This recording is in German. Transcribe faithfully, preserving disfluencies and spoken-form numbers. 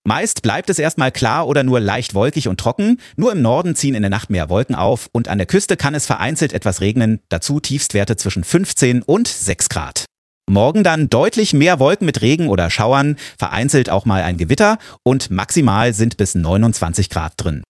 Meist bleibt es erstmal klar oder nur leicht wolkig und trocken. Nur im Norden ziehen in der Nacht mehr Wolken auf und an der Küste kann es vereinzelt etwas regnen. Dazu Tiefstwerte zwischen fünfzehn und sechs Grad. Morgen dann deutlich mehr Wolken mit Regen oder Schauern, vereinzelt auch mal ein Gewitter und maximal sind bis neunundzwanzig Grad drin.